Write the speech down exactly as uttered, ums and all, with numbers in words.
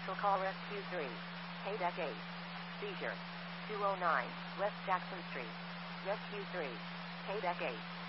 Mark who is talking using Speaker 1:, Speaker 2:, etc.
Speaker 1: Special call Rescue three. Payback eight. Seizure. two oh nine West Jackson Street. Rescue three. Payback eight.